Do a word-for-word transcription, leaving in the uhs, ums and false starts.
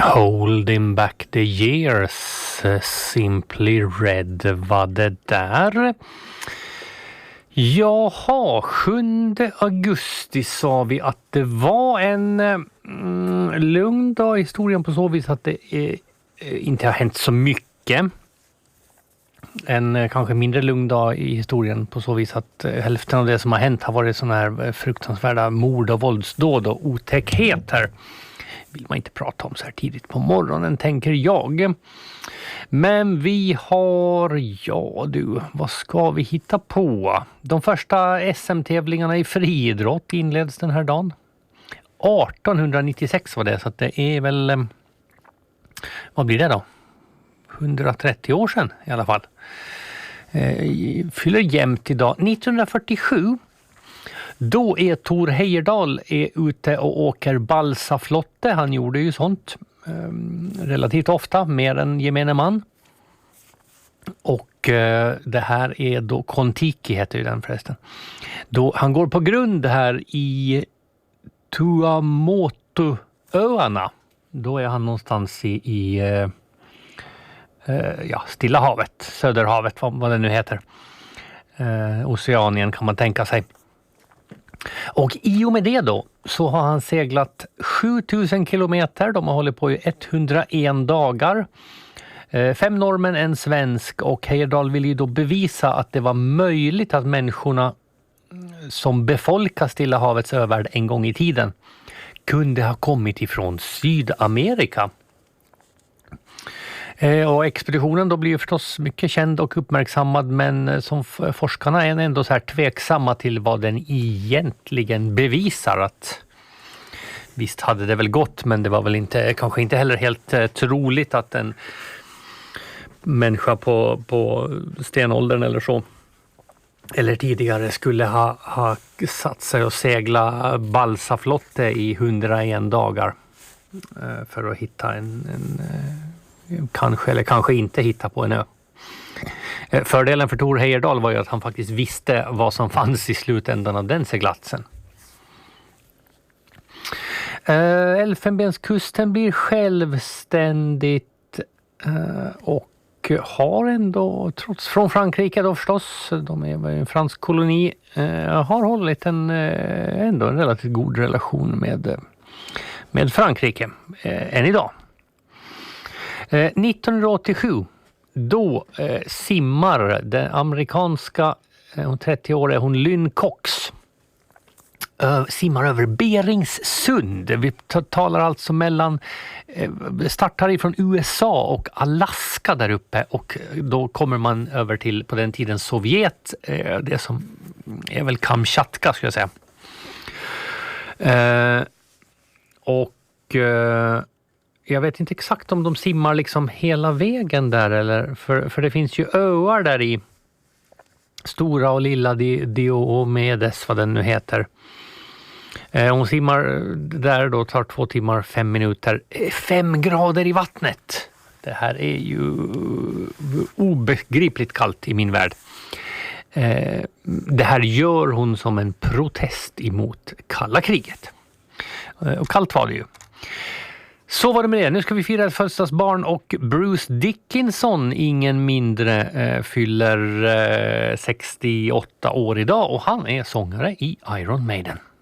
Holding back the years, Simply Red var det där. Jaha, sjunde augusti sa vi att det var en mm, lugn dag i historien på så vis att det är, inte har hänt så mycket. En kanske mindre lugn dag i historien på så vis att hälften av det som har hänt har varit sådana här fruktansvärda mord och våldsdåd och otäckheter. Vill man inte prata om så här tidigt på morgonen, tänker jag. Men vi har, ja du, vad ska vi hitta på? De första S M-tävlingarna i friidrott inleds den här dagen. arton nittiosex var det, så att det är väl, vad blir det då? hundratrettio år sedan i alla fall. Eh, fyller jämnt idag. nittonhundrafyrtiosju, då är Thor Heyerdahl är ute och åker balsaflotte. Han gjorde ju sånt eh, relativt ofta, mer än gemene man. Och eh, det här är då Kontiki heter ju den förresten. Då han går på grund här i Tuamotuöarna. Då är han någonstans i, i eh, ja, Stilla havet, Söderhavet, vad, vad det nu heter. Eh, Oceanien kan man tänka sig. Och i och med det då så har han seglat sjutusen kilometer. De har hållit på i etthundraen dagar. Eh, fem norrmän, en svensk, och Heyerdahl vill ju då bevisa att det var möjligt att människorna som befolkar Stilla havets övärld en gång i tiden kunde ha kommit ifrån Sydamerika. Och expeditionen då blir ju förstås mycket känd och uppmärksammad, men som forskarna är ändå så här tveksamma till vad den egentligen bevisar. Att visst hade det väl gått, men det var väl inte, kanske inte heller helt troligt att en människa på, på stenåldern eller så, eller tidigare, skulle ha, ha satt sig och segla balsaflotte i hundraen dagar för att hitta en, en kanske eller kanske inte hitta på en ö. Fördelen för Thor Heyerdahl var ju att han faktiskt visste vad som fanns i slutändan av den seglatsen. Uh, Elfenbenskusten blir självständigt uh, och har ändå, trots från Frankrike då förstås, de är en fransk koloni, uh, har hållit en, uh, ändå en relativt god relation med, med Frankrike uh, än idag. Eh, nittonhundraåttiosju, då eh, simmar den amerikanska, eh, trettio år är hon, Lynn Cox, eh, simmar över Beringssund. Vi t- talar alltså mellan, eh, startar ifrån U S A och Alaska där uppe, och då kommer man över till, på den tiden, Sovjet, eh, det som är väl Kamchatka skulle jag säga. Eh, och eh, jag vet inte exakt om de simmar liksom hela vägen där, eller för, för det finns ju öar där i, Stora och Lilla Diomedes, vad den nu heter. Eh, hon simmar där då, tar två timmar, fem minuter, fem grader i vattnet. Det här är ju obegripligt kallt i min värld. Eh, det här gör hon som en protest emot kalla kriget. Eh, och kallt var det ju. Så var det med det. Nu ska vi fira ett födelsedagsbarn, och Bruce Dickinson, ingen mindre, eh, fyller eh, sextioåtta år idag, och han är sångare i Iron Maiden.